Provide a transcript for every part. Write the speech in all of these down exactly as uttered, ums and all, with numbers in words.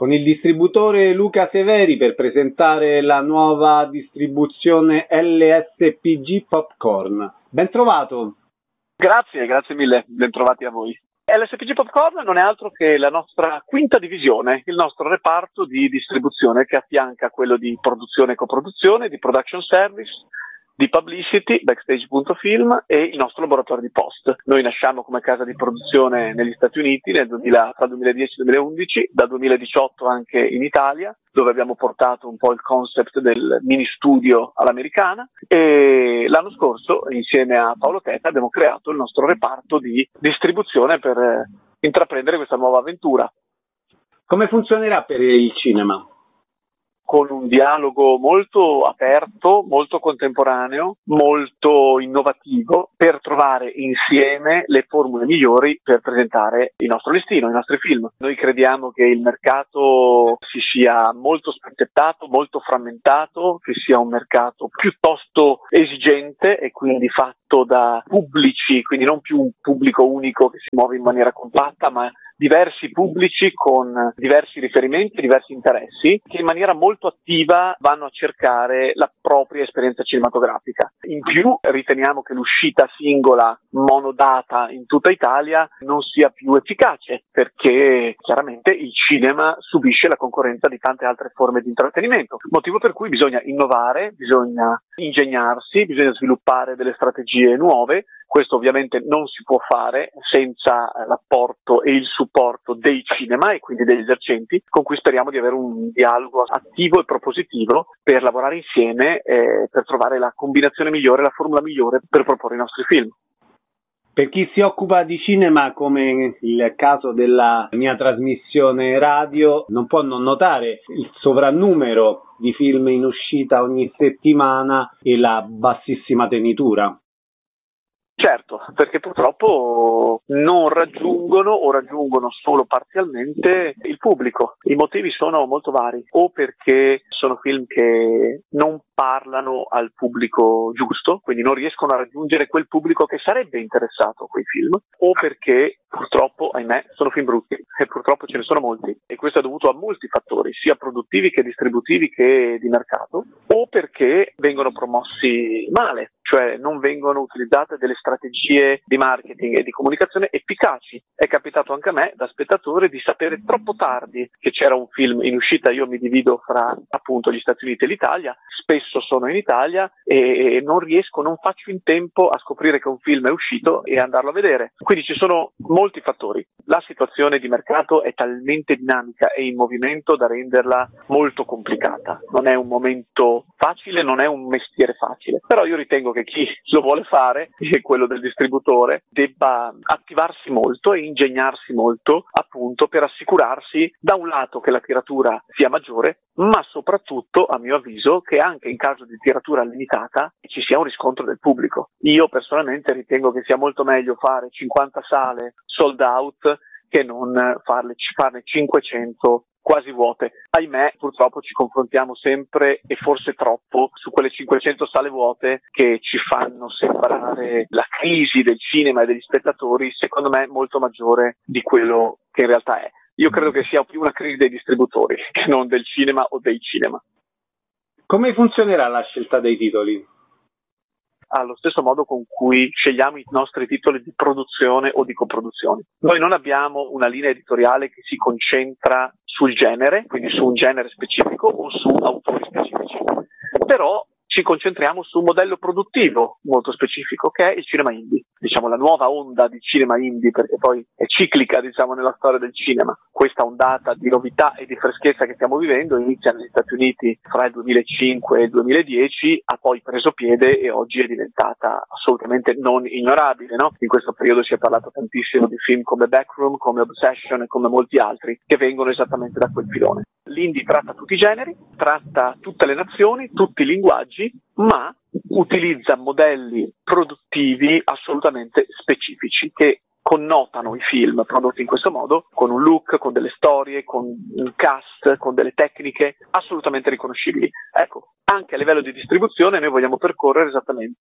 con il distributore Luca Severi per presentare la nuova distribuzione L S P G Popcorn. Ben trovato! Grazie, grazie mille, ben trovati a voi. L S P G Popcorn non è altro che la nostra quinta divisione, il nostro reparto di distribuzione che affianca quello di produzione e coproduzione, di production service, di publicity, backstage.film e il nostro laboratorio di post. Noi nasciamo come casa di produzione negli Stati Uniti nel duemila, tra duemiladieci e duemilaundici, da duemiladiciotto anche in Italia, dove abbiamo portato un po' il concept del mini studio all'americana, e l'anno scorso insieme a Paolo Teta abbiamo creato il nostro reparto di distribuzione per eh, intraprendere questa nuova avventura. Come funzionerà per il cinema? Con un dialogo molto aperto, molto contemporaneo, molto innovativo, per trovare insieme le formule migliori per presentare il nostro listino, i nostri film. Noi crediamo che il mercato si sia molto spezzettato, molto frammentato, che sia un mercato piuttosto esigente e quindi fatto da pubblici, quindi non più un pubblico unico che si muove in maniera compatta, ma diversi pubblici con diversi riferimenti, diversi interessi, che in maniera molto attiva vanno a cercare la propria esperienza cinematografica. In più riteniamo che l'uscita singola monodata in tutta Italia non sia più efficace, perché chiaramente il cinema subisce la concorrenza di tante altre forme di intrattenimento, motivo per cui bisogna innovare, bisogna ingegnarsi, bisogna sviluppare delle strategie nuove. Questo ovviamente non si può fare senza l'apporto e il supporto dei cinema e quindi degli esercenti, con cui speriamo di avere un dialogo attivo e propositivo per lavorare insieme e per trovare la combinazione migliore, la formula migliore per proporre i nostri film. Per chi si occupa di cinema, come il caso della mia trasmissione radio, non può non notare il sovrannumero di film in uscita ogni settimana e la bassissima tenitura. Certo, perché purtroppo non raggiungono o raggiungono solo parzialmente il pubblico. I motivi sono molto vari, o perché sono film che non parlano al pubblico giusto, quindi non riescono a raggiungere quel pubblico che sarebbe interessato a quei film, o perché purtroppo, ahimè, sono film brutti e purtroppo ce ne sono molti, e questo è dovuto a molti fattori, sia produttivi che distributivi che di mercato, o perché vengono promossi male, cioè non vengono utilizzate delle strategie di marketing e di comunicazione efficaci. È capitato anche a me, da spettatore, di sapere troppo tardi che c'era un film in uscita. Io mi divido fra appunto gli Stati Uniti e l'Italia, spesso sono in Italia e non riesco, non faccio in tempo a scoprire che un film è uscito e andarlo a vedere. Quindi ci sono molti fattori. La situazione di mercato è talmente dinamica e in movimento da renderla molto complicata. Non è un momento facile, non è un mestiere facile, però io ritengo che chi lo vuole fare, e quello del distributore, debba attivarsi molto e ingegnarsi molto, appunto, per assicurarsi da un lato che la tiratura sia maggiore, ma soprattutto, a mio avviso, che anche in caso di tiratura limitata ci sia un riscontro del pubblico. Io personalmente ritengo che sia molto meglio fare cinquanta sale sold out che non farle, farne cinquecento quasi vuote. Ahimè, purtroppo ci confrontiamo sempre, e forse troppo, su quelle cinquecento sale vuote che ci fanno sembrare la crisi del cinema e degli spettatori, secondo me, molto maggiore di quello che in realtà è. Io credo che sia più una crisi dei distributori che non del cinema o dei cinema. Come funzionerà la scelta dei titoli? Allo stesso modo con cui scegliamo i nostri titoli di produzione o di coproduzione. Noi non abbiamo una linea editoriale che si concentra sul genere, quindi su un genere specifico o su autori specifici, però ci concentriamo su un modello produttivo molto specifico, che è il cinema indie, diciamo la nuova onda di cinema indie, perché poi è ciclica, diciamo, nella storia del cinema. Questa ondata di novità e di freschezza che stiamo vivendo inizia negli Stati Uniti fra il duemilacinque e il duemiladieci, ha poi preso piede e oggi è diventata assolutamente non ignorabile, no? In questo periodo si è parlato tantissimo di film come Backroom, come Obsession e come molti altri che vengono esattamente da quel filone. L'indie tratta tutti i generi, tratta tutte le nazioni, tutti i linguaggi, ma utilizza modelli produttivi assolutamente specifici che connotano i film prodotti in questo modo con un look, con delle storie, con un cast, con delle tecniche assolutamente riconoscibili. Ecco, anche a livello di distribuzione noi vogliamo percorrere esattamente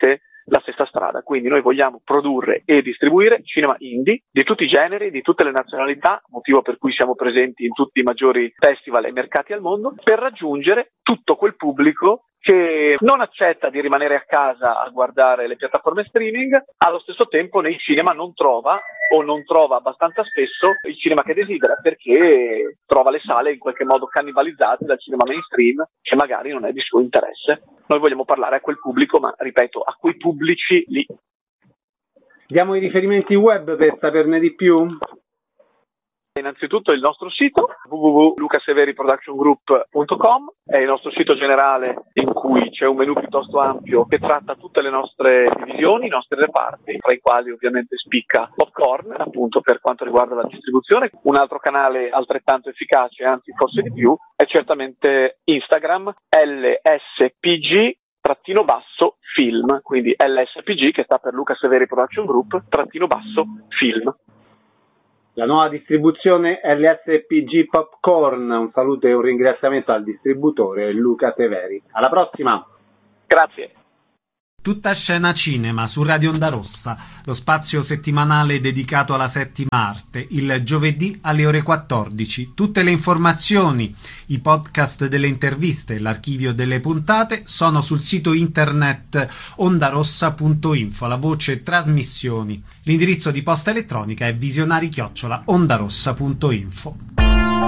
la stessa strada. Quindi noi vogliamo produrre e distribuire cinema indie di tutti i generi, di tutte le nazionalità, motivo per cui siamo presenti in tutti i maggiori festival e mercati al mondo, per raggiungere tutto quel pubblico che non accetta di rimanere a casa a guardare le piattaforme streaming, allo stesso tempo nei cinema non trova o non trova abbastanza spesso il cinema che desidera, perché trova le sale in qualche modo cannibalizzate dal cinema mainstream che magari non è di suo interesse. Noi vogliamo parlare a quel pubblico, ma ripeto, a quei pubblici lì. Diamo i riferimenti web per saperne di più? Innanzitutto il nostro sito w w w punto lucaseveriproductiongroup punto com è il nostro sito generale in cui c'è un menu piuttosto ampio che tratta tutte le nostre divisioni, i nostri reparti, tra i quali ovviamente spicca Popcorn, appunto per quanto riguarda la distribuzione. Un altro canale altrettanto efficace, anzi forse di più, è certamente Instagram, L S P G trattino basso film, quindi L S P G che sta per Luca Severi Production Group trattino basso film. La nuova distribuzione L S P G Popcorn. Un saluto e un ringraziamento al distributore Luca Severi. Alla prossima! Grazie! Tutta scena cinema su Radio Onda Rossa, lo spazio settimanale dedicato alla settima arte, il giovedì alle ore quattordici. Tutte le informazioni, i podcast delle interviste e l'archivio delle puntate sono sul sito internet ondarossa punto info, la voce trasmissioni. L'indirizzo di posta elettronica è visionari chiocciola ondarossa punto info.